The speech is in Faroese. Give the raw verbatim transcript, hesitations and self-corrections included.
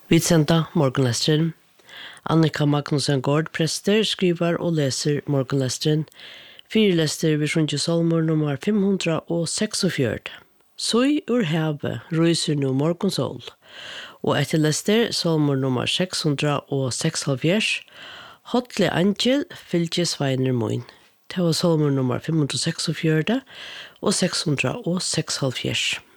Vi senda morgenlesteren. Annika Magnussen Gård, prester, skriver og leser morgenlesteren. Fyrlester vi sjunge salmer nummer fem hundre seksogfjørt. Soi ur heve ryser nu morgonsol. Og etter lester salmer nummer seks hundre seksoghalvfjerds. Hotle angel fylgje sveiner moin. Det var salmer nummer fem hundre seksogfjørt og seks hundre seksoghalvfjerds.